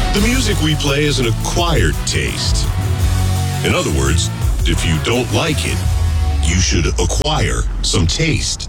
The music we play is an acquired taste. In other words, if you don't like it, you should acquire some taste.